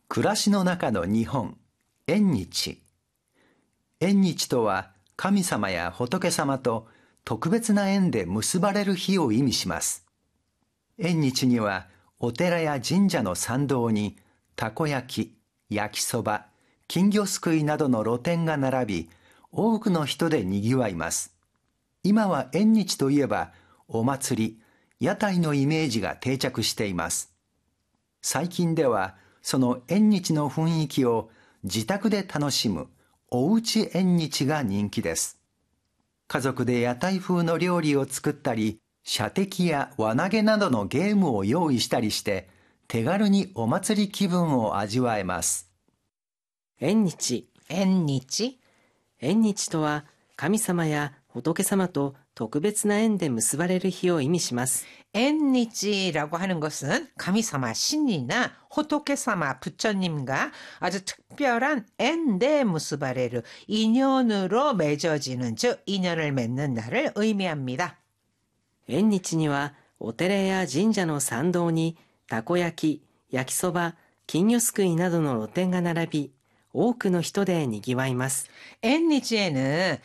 暮らしの中の日本、縁日。縁日とは神様や仏様と特別な縁で結ばれる日を意味します。縁日にはお寺や神社の参道にたこ焼き、焼きそば、金魚すくいなどの露店が並び、多くの人でにぎわいます。今は縁日といえばお祭り、屋台のイメージが定着しています。最近ではその縁日の雰囲気を自宅で楽しむおうち縁日が人気です。家族で屋台風の料理を作ったり、射的や輪投げなどのゲームを用意したりして、手軽にお祭り気分を味わえます。 縁日。 縁日。 縁日とは神様や仏様と特別な縁で結ばれる日を意味します。 縁日라고 하는 것은 감이사마 신이나 호토케사마 부처님과 아주 특별한 엔데 무스바레르 인연으로 맺어지는 즉 인연을 맺는 날을 의미합니다. 縁日にはお寺や神社の参道にたこ焼き、焼きそば、金魚すくいなどの露店が並び、多くの人でにぎわいます。 縁日에는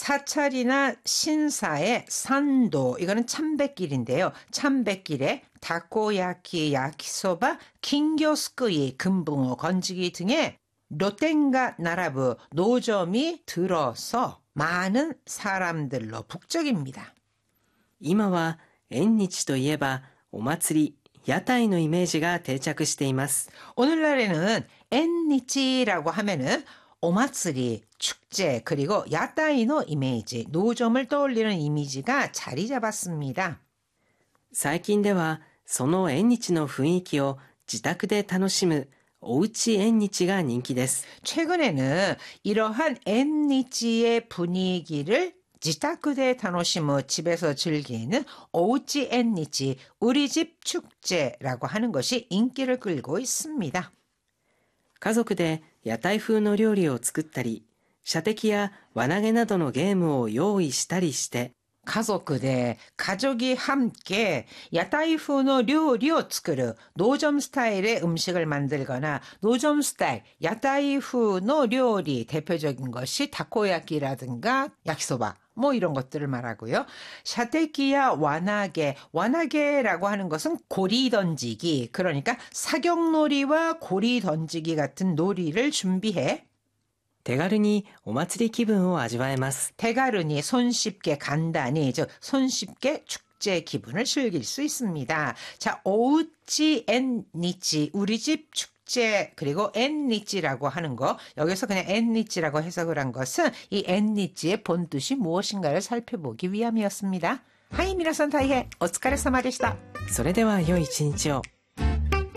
사찰이나 신사의 산도, 이거는 참배길인데요. 참배길에 다코야키, 야키소바, 긴교스쿠이, 금붕어, 건지기 등의 롯땡가 나라부 노점이 들어서 많은 사람들로 북적입니다. 今は縁日といえばお祭り、屋台のイメージが定着しています。 오늘날에는 엔니치라고 하면은 오마츠리, 축제, 그리고 야타이노 이미지, 노점을 떠올리는 이미지가 자리 잡았습니다. 最近ではその縁日の雰囲気を自宅で楽しむおうち縁日が人気です。 최근에는 이러한 엔니치의 분위기를 지타크대 타노시무 집에서 즐기는 오우치 엔니치 우리 집 축제라고 하는 것이 인기를 끌고 있습니다. 家族で屋台風の料理を作ったり、射的や輪投げなどのゲームを用意したりして、 가족이 함께 야타이푸노 요리를 作る 노점 스타일의 음식을 만들거나 노점 스타일 야타이푸노 요리 대표적인 것이 다코야끼라든가 야키소바 뭐 이런 것들을 말하고요. 샤테키야 와나게라고 하는 것은 고리 던지기, 그러니까 사격놀이와 고리 던지기 같은 놀이를 준비해 手軽にお祭り気分を味わえます。 대가르니 손쉽게 간단히 즉 손쉽게 축제 기분을 즐길 수 있습니다. 자, 오우치 엔니치 우리 집 축제 그리고 엔니치라고 하는 거, 여기서 그냥 엔니치라고 해석을 한 것은 이 엔니치의 본뜻이 무엇인가를 살펴보기 위함이었습니다. 하이 미나산 다이헤 오츠카레사마でした。 それでは良い一日を。